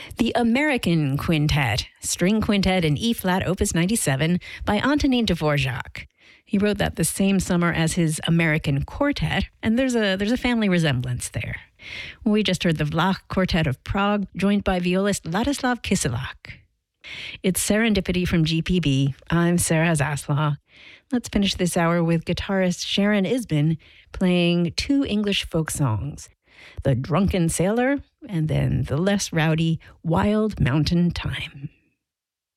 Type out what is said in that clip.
The American Quintet, String Quintet in E-flat, Opus 97, by Antonin Dvorak. He wrote that the same summer as his American Quartet, and there's a family resemblance there. We just heard the Vlach Quartet of Prague, joined by violist Ladislav Kyselak. It's Serendipity from GPB. I'm Sarah Zaslaw. Let's finish this hour with guitarist Sharon Isbin playing two English folk songs, The Drunken Sailor and then the less rowdy Wild Mountain Time.